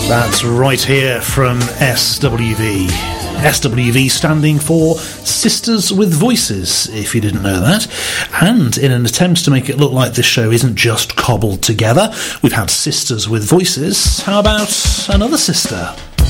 That's right here from SWV. SWV standing for Sisters with Voices, if you didn't know that. And in an attempt to make it look like this show isn't just cobbled together, we've had Sisters with Voices. How about another sister?